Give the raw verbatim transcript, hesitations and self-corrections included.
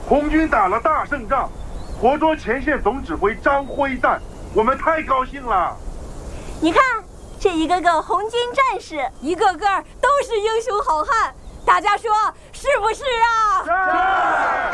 红军打了大胜仗，活捉前线总指挥张辉瓒，我们太高兴了。 你看，这一个个红军战士， 一个个都是英雄好汉，大家说是不是啊？ 是。